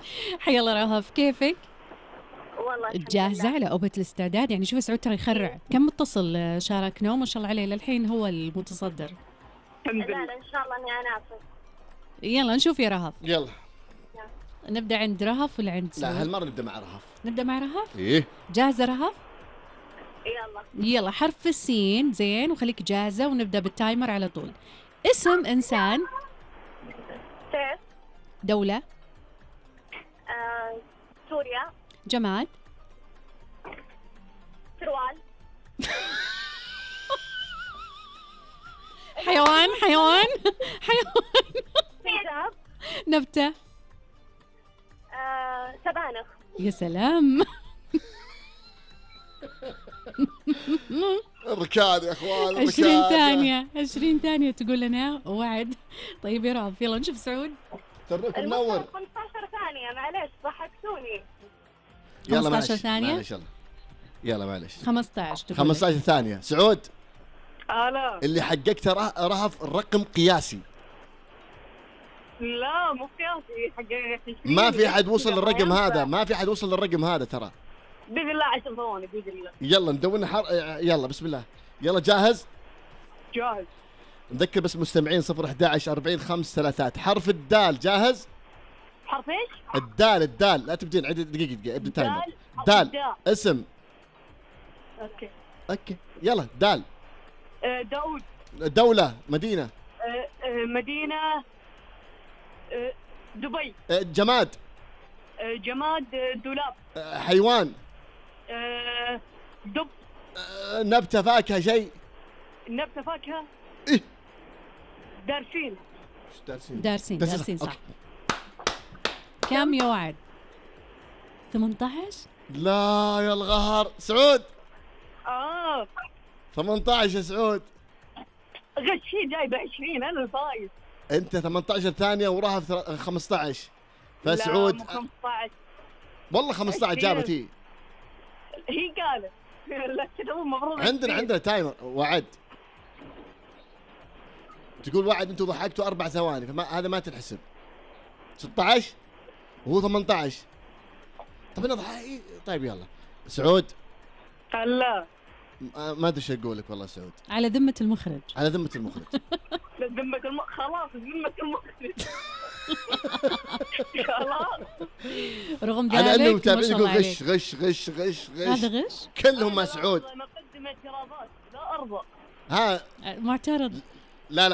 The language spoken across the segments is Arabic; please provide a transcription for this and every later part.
حيا الله رهف، كيفك؟ والله الحمد جاهزة لله. على أوبة الاستعداد؟ يعني شوفي سعود ترى يخرع، كم متصل شاركنا وما شاء الله عليه للحين هو المتصدر. الحمد لا لله. لا، إن شاء الله إني أنافس. يلا نشوف يا رهف، يلا. نبدأ عند رهف ولا عند لا سعود؟ هالمرة نبدأ مع رهف. نبدأ مع رهف؟ إيه. جاهزة رهف؟ يلا. يلا حرف السين، زين، وخليك جاهزة ونبدأ بالتايمر على طول. اسم إنسان. سيف. دولة. سوريا. جماد. سروال. حيوان. حيوان. حجاب. نبتة. سبانخ. يا سلام. الركاد يا اخوان، 20 ثانية، 20 ثانية تقول لنا وعد. طيب يا رهف يلا نشوف سعود. ترك منور. 15 ثانية، معليش ضحكتوني. يلا 15 ثانية؟ معلش يلا معلش. 15 تقول 15 ثانية. سعود لا اللي حققته رهف الرقم قياسي، لا مو قياسي حق ما في أحد وصل للرقم هذا، ما في أحد وصل للرقم هذا ترى. بإذن الله 10 ثواني بإذن الله. يلا ندون يلا بسم الله. يلا جاهز؟ جاهز. نذكر بس مستمعين 011 40 5 3. حرف الدال. جاهز؟ حرف ايش؟ الدال لا تبدين، عد دقيقة ابدا تايمر. حرف دال الدال. اسم. اوكي. يلا دال. داود. دولة. مدينة. مدينة. دبي. جماد. جماد. دولاب. حيوان. دب. نبتة. فاكهة. شيء. نبتة فاكهة. إيه؟ دارسين. دارسين صح. كم يا وعد؟ 18. لا يا الغهر. سعود 18 18 يا سعود. غشي جايب 20 انا الفايز. انت 18 ثانية ورهف 15. فسعود لا مو 15. والله 15 جابت هي قالت. لا كذا هو المفروض. عندنا تايمر. وعد تقول وعد انتم ضحكتوا 4 ثواني، فما هذا ما تنحسب. 16 وهو 18. طب انا ضحك. طيب يلا سعود. لا ما ادري ايش اقول لك والله سعود. على ذمة المخرج. على ذمة المخرج. خلاص ذمة المخرج. خلاص. رغم على ذلك انه ما متابعين شاء يقول الله غش عليك. غش غش غش هذا غش غش. كلهم مع سعود. انا اقدم اعتراضات لا ارضى. ها معترض. لا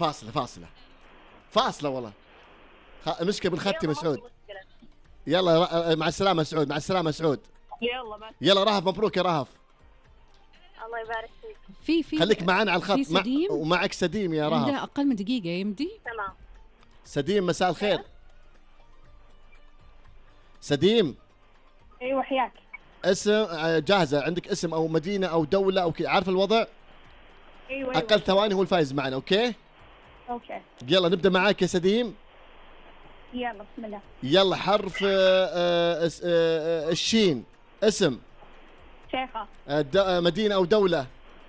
فاصلة والله. مسكه بالختم يا سعود. يلا مع السلامة سعود. مع السلامة سعود. يلا رهف مبروك يا رهف. الله يبارك فيك. في خليك معنا على الخط. في سديم. ومعك سديم يا عندنا رهف. أقل من دقيقة يمدي. تمام. سديم مساء الخير. سديم. ايوه حياك. اسم. جاهزة؟ عندك اسم أو مدينة أو دولة أو عارف الوضع؟ ايوه. أقل ثواني هو الفايز معنا. أوكي يلا نبدأ معاك يا سديم. يلا بسم الله. يلا حرف الشين. اسم. شيخة. مدينة أو دولة.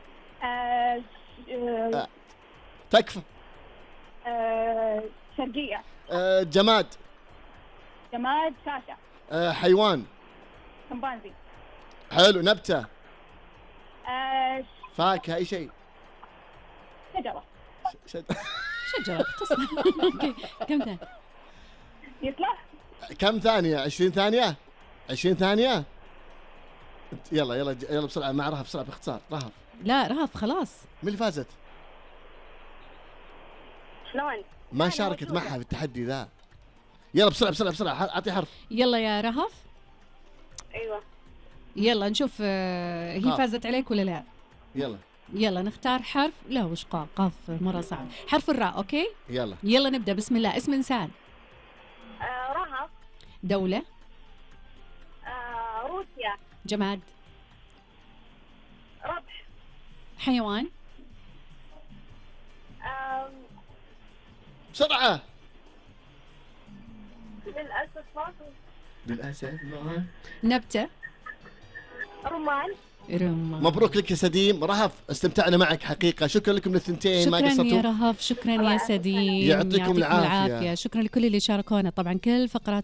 تكفى. شرقية. جماد. جماد شاشة. حيوان. شمبانزي. حلو. نبتة. فاكهة. أي شيء. شجرة. شجرة اختصر. اوكي كم ثانية؟ يطلع. كم ثانية؟ 20 ثانية. 20 ثانية. يلا بسرعة مع رهف بسرعة باختصار. رهف. لا رهف خلاص. من اللي فازت؟ شلون؟ ما شاركت معها في التحدي ذا. يلا بسرعة أعطي حرف. يلا يا رهف. ايوه. يلا نشوف هي فازت عليك ولا لا. يلا نختار حرف. لا وش قاف مرة صعب. حرف الراء. اوكي يلا نبدأ. بسم الله. اسم إنسان. رهف. دولة. روسيا. جماد. ربح. حيوان. بسرعة. للأسف نبتة. رمان. مبروك لك يا سديم. رهف استمتعنا معك حقيقة. شكرا لكم الاثنتين. ما شكرا قصرتوا. يا رهف. شكرا يا سديم. يعطيكم العافية. شكرا لكل اللي شاركونا. طبعا كل فقرات